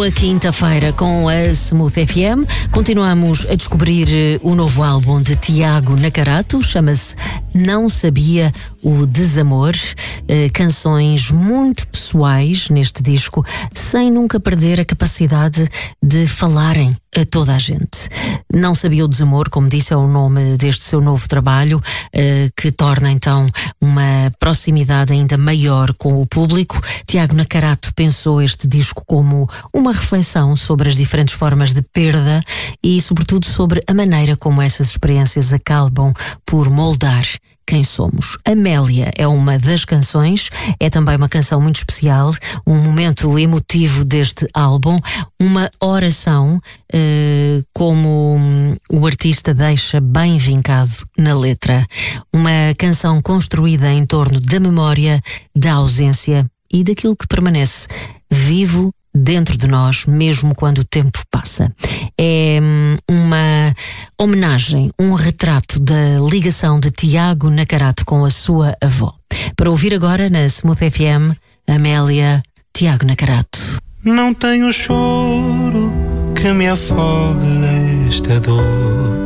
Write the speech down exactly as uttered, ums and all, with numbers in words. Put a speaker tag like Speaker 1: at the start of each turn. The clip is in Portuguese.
Speaker 1: boa quinta-feira com a Smooth F M. Continuamos a descobrir o novo álbum de Tiago Nacarato, chama-se Não Sabia o Desamor. Uh, canções muito pessoais neste disco, sem nunca perder a capacidade de falarem a toda a gente. Não Sabia o Desamor, como disse, é o nome deste seu novo trabalho, uh, que torna então uma proximidade ainda maior com o público. Tiago Nacarato pensou este disco como uma reflexão sobre as diferentes formas de perda e, sobretudo, sobre a maneira como essas experiências acabam por moldar quem somos. Amélia é uma das canções, é também uma canção muito especial, um momento emotivo deste álbum, uma oração, eh, como o artista deixa bem vincado na letra. Uma canção construída em torno da memória, da ausência e daquilo que permanece vivo dentro de nós, mesmo quando o tempo passa. É uma homenagem, um retrato da ligação de Tiago Nacarato com a sua avó. Para ouvir agora na Smooth F M, Amélia, Tiago Nacarato.
Speaker 2: Não tenho choro que me afogue esta dor.